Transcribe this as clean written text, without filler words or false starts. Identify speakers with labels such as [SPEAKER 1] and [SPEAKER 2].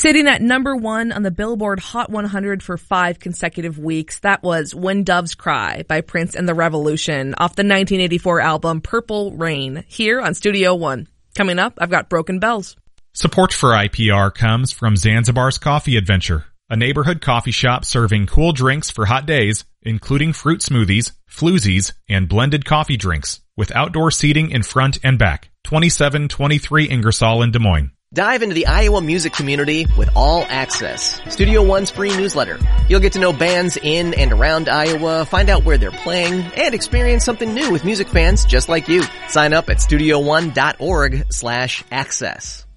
[SPEAKER 1] Sitting at number 1 on the Billboard Hot 100 for 5 consecutive weeks, that was When Doves Cry by Prince and the Revolution off the 1984 album Purple Rain, here on Studio One. Coming up, I've got Broken Bells.
[SPEAKER 2] Support for IPR comes from Zanzibar's Coffee Adventure, a neighborhood coffee shop serving cool drinks for hot days, including fruit smoothies, floozies, and blended coffee drinks, with outdoor seating in front and back. 2723 Ingersoll in Des Moines.
[SPEAKER 3] Dive into the Iowa music community with All Access, Studio One's free newsletter. You'll get to know bands in and around Iowa, find out where they're playing, and experience something new with music fans just like you. Sign up at studioone.org/access.